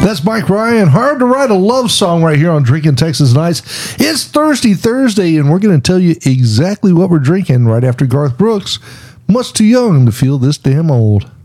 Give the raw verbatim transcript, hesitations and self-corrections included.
That's Mike Ryan. Hard to write a love song right here on Drinking Texas Nights. It's Thirsty Thursday, and we're going to tell you exactly what we're drinking right after Garth Brooks. Much too young to feel this damn old.